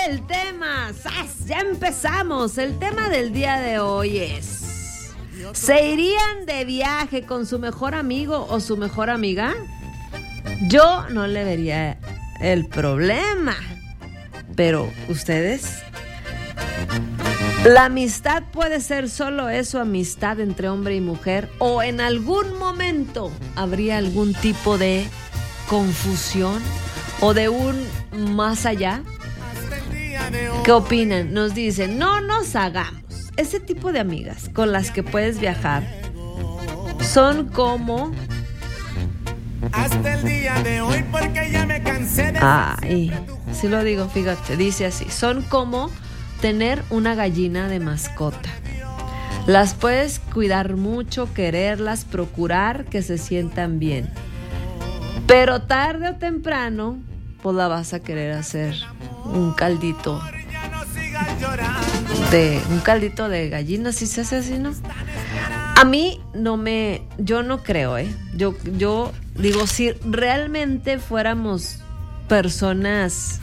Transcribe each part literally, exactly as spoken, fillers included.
el tema. ¡Sas! Ya empezamos. El tema del día de hoy es: ¿se irían de viaje con su mejor amigo o su mejor amiga? Yo no le vería el problema. Pero, ¿ustedes? ¿La amistad puede ser solo eso, amistad entre hombre y mujer? ¿O en algún momento habría algún tipo de confusión o de un más allá? ¿Qué opinan? Nos dicen, no nos hagamos. Ese tipo de amigas con las que puedes viajar son como... Hasta el día de hoy porque ya me cansé de... Ay, sí lo digo, fíjate, dice así. Son como tener una gallina de mascota. Las puedes cuidar mucho, quererlas, procurar que se sientan bien. Pero tarde o temprano, pues la vas a querer hacer un caldito de un caldito de gallina, si se hace así, ¿no? A mí no me, yo no creo, ¿eh? Yo, yo digo, si realmente fuéramos personas,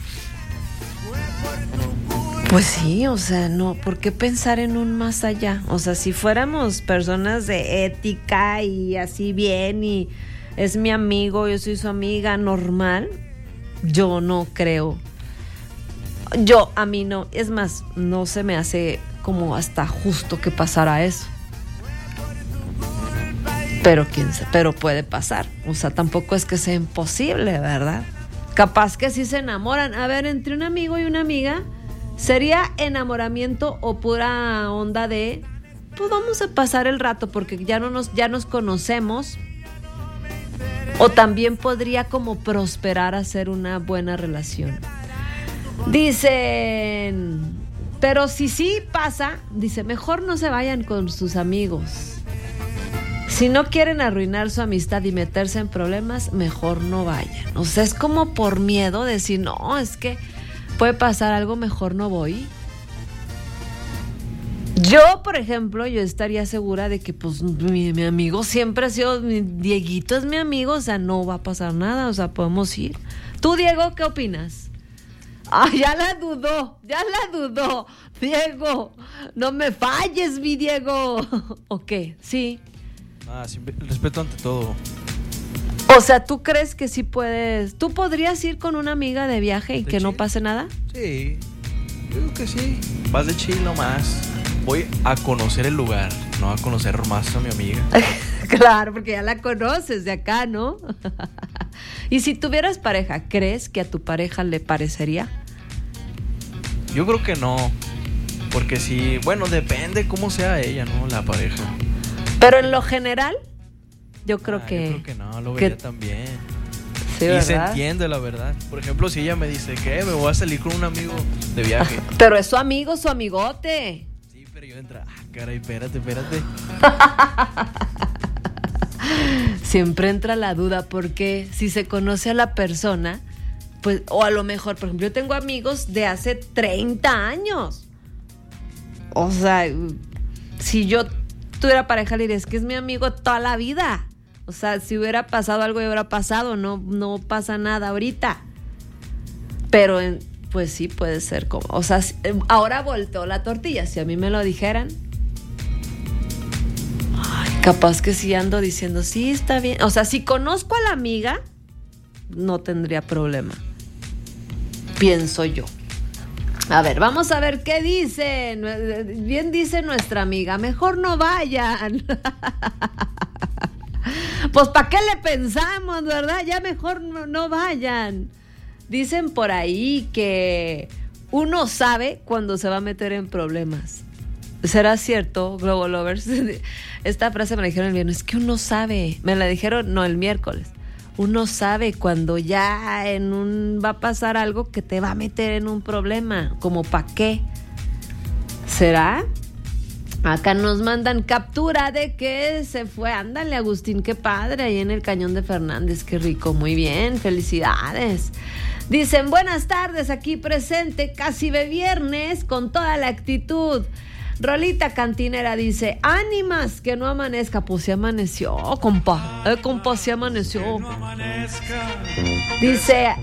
pues sí, o sea, no, ¿por qué pensar en un más allá? O sea, si fuéramos personas de ética y así bien y es mi amigo, yo soy su amiga normal, yo no creo. Yo, a mí no, es más, no se me hace como hasta justo que pasara eso. Pero quién sabe, pero puede pasar. O sea, tampoco es que sea imposible, ¿verdad? Capaz que sí se enamoran. A ver, entre un amigo y una amiga, ¿sería enamoramiento o pura onda de, pues vamos a pasar el rato porque ya no nos, ya nos conocemos? O también podría como prosperar a ser una buena relación. Dicen, pero si sí pasa, dice, mejor no se vayan con sus amigos. Si no quieren arruinar su amistad y meterse en problemas, mejor no vayan. O sea, es como por miedo de decir, no, es que puede pasar algo, mejor no voy. Yo, por ejemplo, yo estaría segura de que pues mi, mi amigo siempre ha sido, mi Dieguito es mi amigo, o sea, no va a pasar nada, o sea, podemos ir. Tú, Diego, ¿qué opinas? Ah, ya la dudó, ya la dudó. Diego, no me falles, mi Diego. ¿O qué? Sí. Ah, sí, respeto ante todo. O sea, ¿tú crees que sí puedes? ¿Tú podrías ir con una amiga de viaje y ¿De que chill? no pase nada? Sí, yo digo que sí. Vas de chill nomás. Voy a conocer el lugar, no a conocer más a mi amiga. Claro, porque ya la conoces de acá, ¿no? Y si tuvieras pareja, ¿crees que a tu pareja le parecería? Yo creo que no. Porque sí, bueno, depende cómo sea ella, ¿no? La pareja. Pero en lo general, yo creo ah, que... Yo creo que no, lo vería que... también. Sí, y ¿verdad? se entiende, la verdad. Por ejemplo, si ella me dice que me voy a salir con un amigo de viaje. Pero es su amigo, su amigote. Sí, pero yo entro, ah, caray, espérate, espérate. Siempre entra la duda porque si se conoce a la persona, pues, o a lo mejor, por ejemplo, yo tengo amigos de hace treinta años. O sea, si yo tuviera pareja, le diría, es que es mi amigo toda la vida. O sea, si hubiera pasado algo, ya hubiera pasado, no, no pasa nada ahorita. Pero, en, pues sí, puede ser como, o sea, ahora volteó la tortilla, si a mí me lo dijeran. Ay, capaz que sí ando diciendo, sí, está bien. O sea, si conozco a la amiga, no tendría problema. Pienso yo. A ver, vamos a ver qué dice. Bien dice nuestra amiga, mejor no vayan. Pues ¿para qué le pensamos, verdad? Ya mejor no, no vayan. Dicen por ahí que uno sabe cuando se va a meter en problemas. ¿Será cierto, Globo Lovers? Esta frase me la dijeron el viernes, es que uno sabe. Me la dijeron, no, el miércoles. Uno sabe cuando ya en un va a pasar algo que te va a meter en un problema. ¿Como para qué? ¿Será? Acá nos mandan captura de que se fue. Ándale, Agustín, qué padre, ahí en el Cañón de Fernández, qué rico, muy bien, felicidades. Dicen, buenas tardes, aquí presente, casi de viernes, con toda la actitud. Rolita Cantinera dice, ánimas, que no amanezca. Pues sí amaneció, compa, eh, compa, sí amaneció. Dice,